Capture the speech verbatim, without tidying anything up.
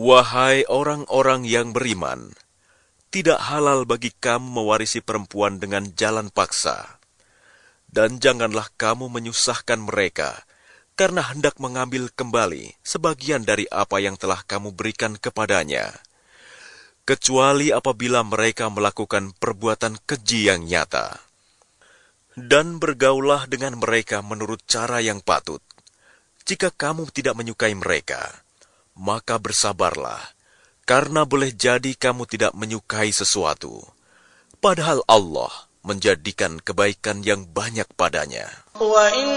Wahai orang-orang yang beriman, tidak halal bagi kamu mewarisi perempuan dengan jalan paksa. Dan janganlah kamu menyusahkan mereka, karena hendak mengambil kembali sebagian dari apa yang telah kamu berikan kepadanya, kecuali apabila mereka melakukan perbuatan keji yang nyata. Dan bergaulah dengan mereka menurut cara yang patut. Jika kamu tidak menyukai mereka, maka bersabarlah, karena boleh jadi kamu tidak menyukai sesuatu, padahal Allah menjadikan kebaikan yang banyak padanya.